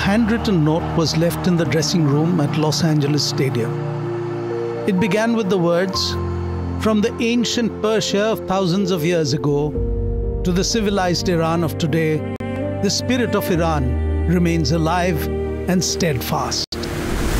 handwritten note was left in the dressing room at Los Angeles Stadium. It began with the words, "From the ancient Persia of thousands of years ago to the civilized Iran of today, the spirit of Iran remains alive and steadfast."